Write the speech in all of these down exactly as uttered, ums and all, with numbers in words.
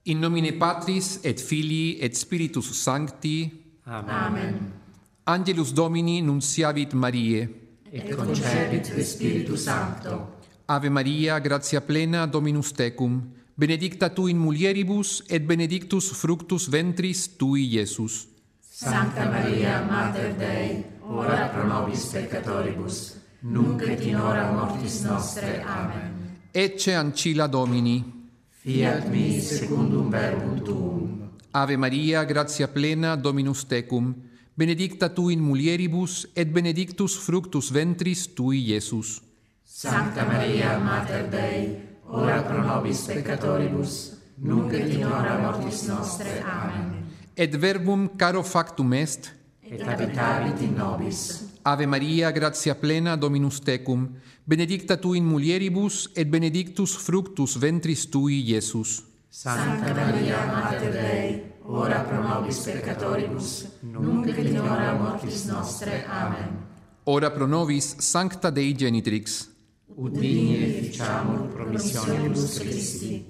In nomine Patris et Filii et Spiritus Sancti. Amen. Amen. Angelus Domini nunciavit Mariae. Et concepit Spiritu Sancto. Ave Maria, gratia plena, Dominus tecum, benedicta tu in mulieribus, et benedictus fructus ventris tui, Iesus. Sancta Maria, Mater Dei, ora pro nobis peccatoribus, nunc et in hora mortis nostre. Amen. Ecce ancilla Domini. Fiat mi secundum verbum tuum. Ave Maria, gratia plena, Dominus tecum, benedicta tu in mulieribus, et benedictus fructus ventris tui, Iesus. Sancta Maria, Mater Dei, ora pro nobis peccatoribus, nunc et in hora mortis nostre. Amen. Et verbum caro factum est. Et habitavit in nobis. Ave Maria, gratia plena, Dominus tecum, benedicta tu in mulieribus, et benedictus fructus ventris tui, Iesus. Sancta Maria, Mater Dei, ora pro nobis peccatoribus, nunc et in hora mortis nostre. Amen. Ora pro nobis Sancta Dei Genitrix. Ut digni efficiamur promissionibus Christi.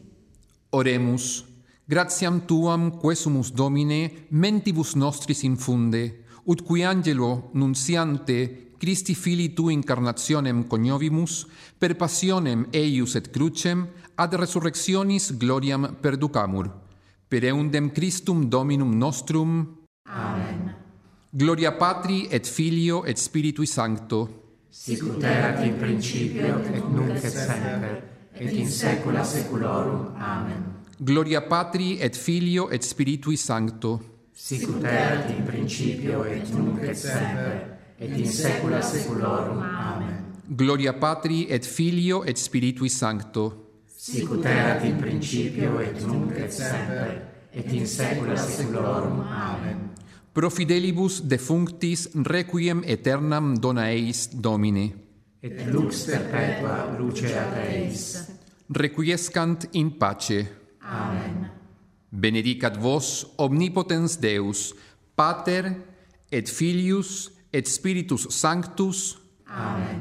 Oremus. Gratiam tuam quesumus Domine mentibus nostris infunde, ut qui angelo nunciante Christi Filii tu incarnationem coniovimus, per passionem eius et crucem, ad resurrectionis gloriam perducamur. Per eundem Christum Dominum nostrum. Amen. Gloria Patri et Filio et Spiritui Sancto. Sic ut erat in principio et nunc et semper, et in saecula saeculorum. Amen. Gloria Patri et Filio et Spiritui Sancto. Sic ut erat in principio et nunc et semper, et in saecula saeculorum. Amen. Gloria Patri et Filio et Spiritui Sancto. Sic ut erat in principio et nunc et semper, et in saecula saeculorum. Amen. Pro fidelibus defunctis requiem aeternam dona eis, Domine. Et lux perpetua luceat eis. Requiescant in pace. Amen. Benedicat vos omnipotens Deus, Pater et Filius et Spiritus Sanctus. Amen.